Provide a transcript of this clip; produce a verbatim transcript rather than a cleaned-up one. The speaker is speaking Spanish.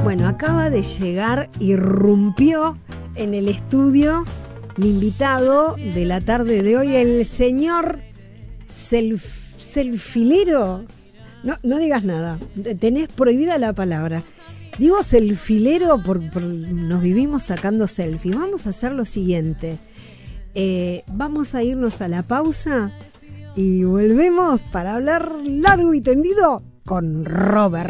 Bueno, acaba de llegar, irrumpió en el estudio mi invitado de la tarde de hoy, el señor Self, Selfilero. No, no digas nada, tenés prohibida la palabra. Digo selfilero porque por, nos vivimos sacando selfies. Vamos a hacer lo siguiente. Eh, vamos a irnos a la pausa y volvemos para hablar largo y tendido con Robert.